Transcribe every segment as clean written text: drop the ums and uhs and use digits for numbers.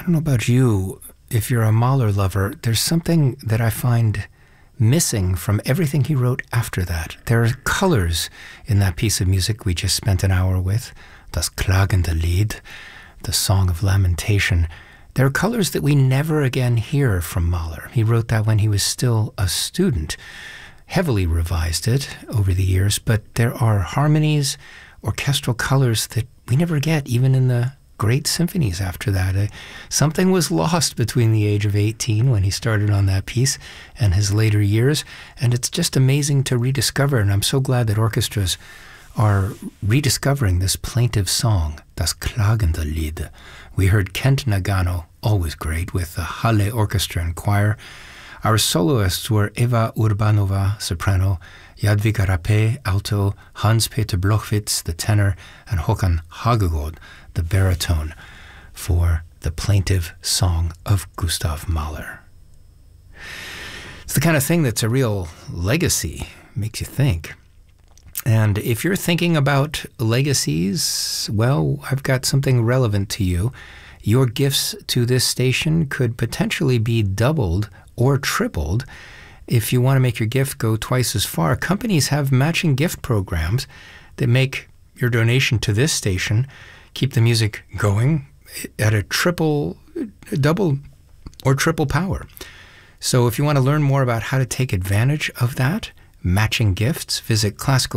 don't know about you, if you're a Mahler lover, there's something that I find missing from everything he wrote after that. There are colors in that piece of music we just spent an hour with, Das klagende Lied, the Song of Lamentation. There are colors that we never again hear from Mahler. He wrote that when he was still a student, heavily revised it over the years, but there are harmonies, orchestral colors that we never get, even in the great symphonies after that. Something was lost between the age of 18 when he started on that piece and his later years, and it's just amazing to rediscover, and I'm so glad that orchestras are rediscovering this plaintive song, Das klagende Lied. We heard Kent Nagano, always great, with the Halle Orchestra and Choir. Our soloists were Eva Urbanova, soprano, Jadwiga Rapé, alto, Hans-Peter Blochwitz, the tenor, and Håkan Hagegård, the baritone, for the plaintive song of Gustav Mahler. It's the kind of thing that's a real legacy, makes you think. And if you're thinking about legacies, well, I've got something relevant to you. Your gifts to this station could potentially be doubled or tripled. If you want to make your gift go twice as far, companies have matching gift programs that make your donation to this station keep the music going at a double or triple power. So if you want to learn more about how to take advantage of that, matching gifts, visit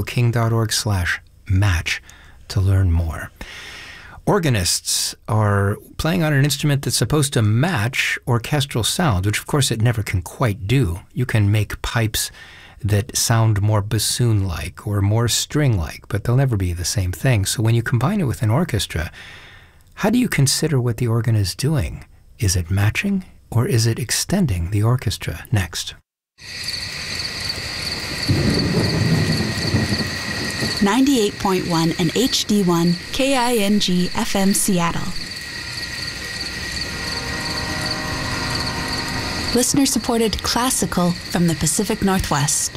classicalking.org/match to learn more. Organists are playing on an instrument that's supposed to match orchestral sound, which of course it never can quite do. You can make pipes that sound more bassoon-like or more string-like, but they'll never be the same thing. So when you combine it with an orchestra, how do you consider what the organ is doing? Is it matching or is it extending the orchestra? Next. 98.1 and HD1 KING FM Seattle. Listener-supported classical from the Pacific Northwest.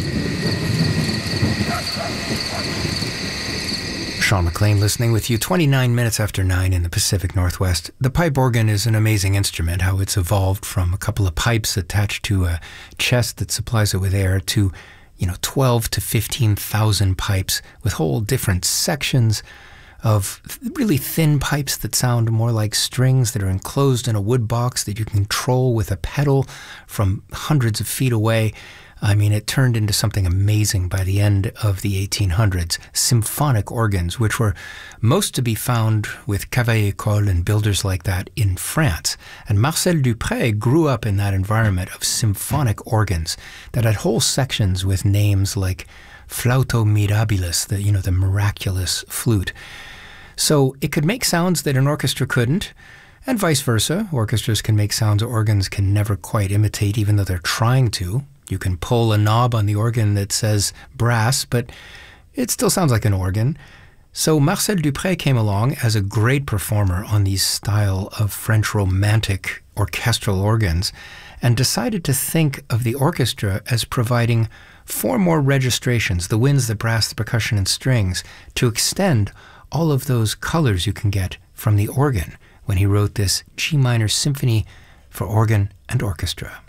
Sean McLean listening with you, 29 minutes after 9 in the Pacific Northwest. The pipe organ is an amazing instrument, how it's evolved from a couple of pipes attached to a chest that supplies it with air to 12 to 15,000 pipes with whole different sections of really thin pipes that sound more like strings that are enclosed in a wood box that you control with a pedal from hundreds of feet away. I mean, it turned into something amazing by the end of the 1800s. Symphonic organs, which were most to be found with Cavaillé-Coll and builders like that in France. And Marcel Dupré grew up in that environment of symphonic organs that had whole sections with names like Flauto Mirabilis, the miraculous flute. So it could make sounds that an orchestra couldn't, and vice versa. Orchestras can make sounds organs can never quite imitate, even though they're trying to. You can pull a knob on the organ that says brass, but it still sounds like an organ. So Marcel Dupré came along as a great performer on these style of French Romantic orchestral organs and decided to think of the orchestra as providing 4 more registrations, the winds, the brass, the percussion, and strings, to extend all of those colors you can get from the organ when he wrote this G minor symphony for organ and orchestra.